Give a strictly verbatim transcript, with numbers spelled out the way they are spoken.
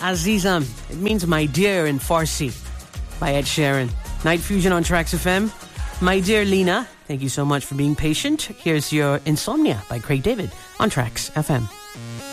Azizam. It means my dear in Farsi by Ed Sheeran. Night Fusion on Tracks F M. My dear Lena, thank you so much for being patient. Here's your Insomnia by Craig David on Tracks F M.